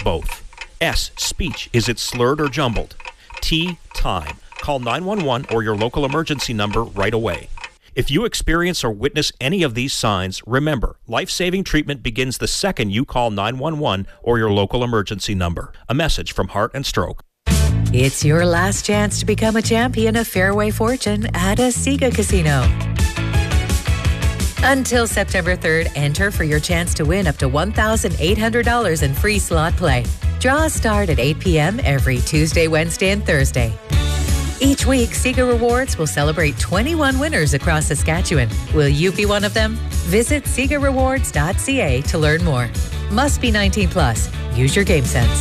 both. S, speech. Is it slurred or jumbled? T, time. Call 911 or your local emergency number right away. If you experience or witness any of these signs, remember, life-saving treatment begins the second you call 911 or your local emergency number. A message from Heart and Stroke. It's your last chance to become a champion of Fairway Fortune at a Sega Casino. Until September 3rd, enter for your chance to win up to $1,800 in free slot play. Draws start at 8 p.m. every Tuesday, Wednesday, and Thursday. Each week, Sega Rewards will celebrate 21 winners across Saskatchewan. Will you be one of them? Visit SegaRewards.ca to learn more. Must be 19 plus. Use your game sense.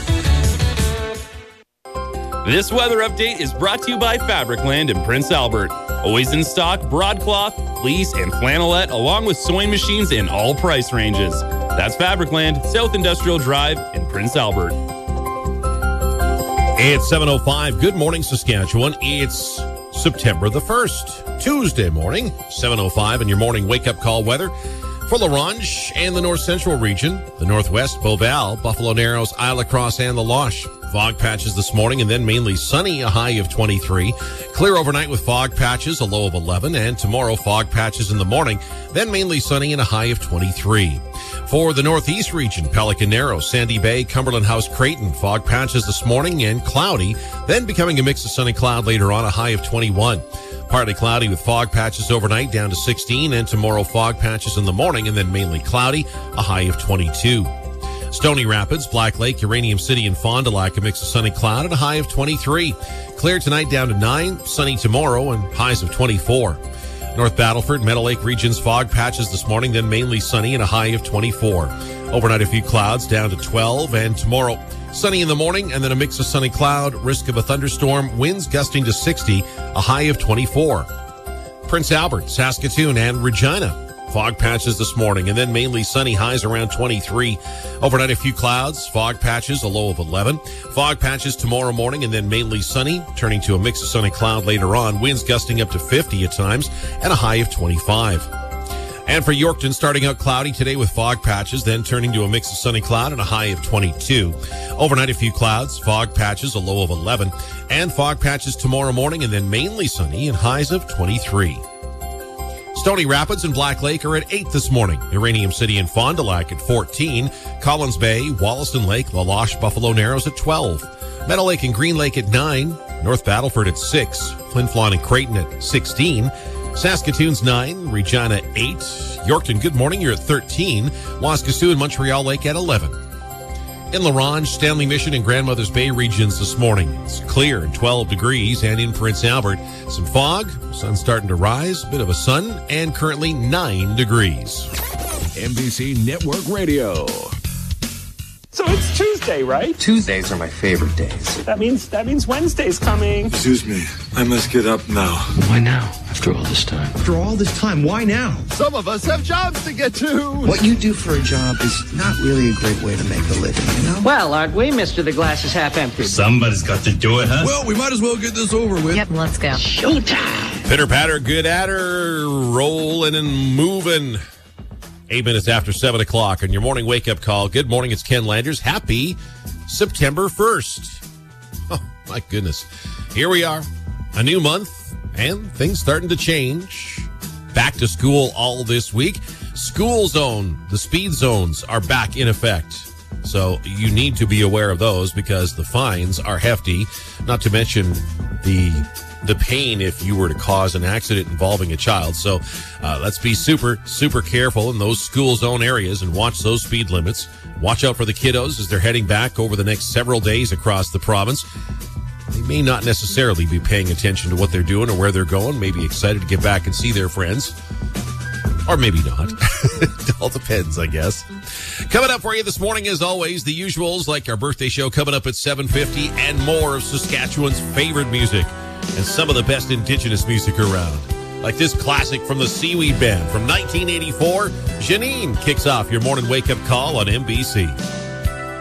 This weather update is brought to you by Fabricland in Prince Albert. Always in stock, broadcloth, fleece, and flannelette, along with sewing machines in all price ranges. That's Fabricland, South Industrial Drive in Prince Albert. It's 7:05. Good morning, Saskatchewan. It's September the 1st, Tuesday morning, 7:05, and your morning wake-up call weather for La Ronge and the North Central region, the Northwest, Beauval, Buffalo Narrows, Isle La Crosse, and the Loche. Fog patches this morning and then mainly sunny, a high of 23. Clear overnight with fog patches, a low of 11. And tomorrow, fog patches in the morning, then mainly sunny and a high of 23. For the Northeast region, Pelican Narrows, Sandy Bay, Cumberland House, Creighton, fog patches this morning and cloudy, then becoming a mix of sun and cloud later on, a high of 21. Partly cloudy with fog patches overnight down to 16, and tomorrow fog patches in the morning and then mainly cloudy, a high of 22. Stony Rapids, Black Lake, Uranium City, and Fond du Lac, a mix of sun and cloud and a high of 23. Clear tonight down to 9, sunny tomorrow and highs of 24. North Battleford, Meadow Lake regions, fog patches this morning, then mainly sunny and a high of 24. Overnight, a few clouds down to 12, and tomorrow sunny in the morning and then a mix of sun and cloud, risk of a thunderstorm, winds gusting to 60, a high of 24. Prince Albert, Saskatoon, and Regina. Fog patches this morning and then mainly sunny, highs around 23. Overnight, a few clouds, fog patches, a low of 11. Fog patches tomorrow morning and then mainly sunny, turning to a mix of sun and cloud later on. Winds gusting up to 50 at times and a high of 25. And for Yorkton, starting out cloudy today with fog patches, then turning to a mix of sunny cloud and a high of 22. Overnight, a few clouds, fog patches, a low of 11. And fog patches tomorrow morning and then mainly sunny and highs of 23. Stony Rapids and Black Lake are at 8 this morning. Uranium City and Fond du Lac at 14. Collins Bay, Wollaston Lake, La Loche, Buffalo Narrows at 12. Meadow Lake and Green Lake at 9. North Battleford at 6. Flin Flon and Creighton at 16. Saskatoon's 9. Regina 8. Yorkton, good morning, you're at 13. Waskesiu and Montreal Lake at 11. In La Ronge, Stanley Mission, and Grandmother's Bay regions this morning. It's clear and 12 degrees, and in Prince Albert, some fog, sun starting to rise, a bit of a sun, and currently 9 degrees. MBC Network Radio. So it's Tuesday, right? Tuesdays are my favorite days. That means Wednesday's coming. Excuse me, I must get up now. Why now? After all this time. After all this time, why now? Some of us have jobs to get to. What you do for a job is not really a great way to make a living, you know? Well, aren't we, Mr. The Glass is Half Empty? Somebody's got to do it, huh? Well, we might as well get this over with. Yep, let's go. Showtime. Pitter patter, good at her, rolling and moving. 8 minutes after 7 o'clock on your morning wake-up call. Good morning, it's Ken Landers. Happy September 1st. Oh, my goodness. Here we are, a new month, and things starting to change. Back to school all this week. School zone, the speed zones are back in effect. So you need to be aware of those because the fines are hefty, not to mention the pain if you were to cause an accident involving a child. So let's be super, super careful in those school zone areas and watch those speed limits. Watch out for the kiddos as they're heading back over the next several days across the province. They may not necessarily be paying attention to what they're doing or where they're going, maybe excited to get back and see their friends. Or maybe not. It all depends, I guess. Coming up for you this morning, as always, the usuals, like our birthday show coming up at 7:50 and more of Saskatchewan's favorite music and some of the best Indigenous music around. Like this classic from the Seaweed Band from 1984. Janine kicks off your morning wake-up call on MBC.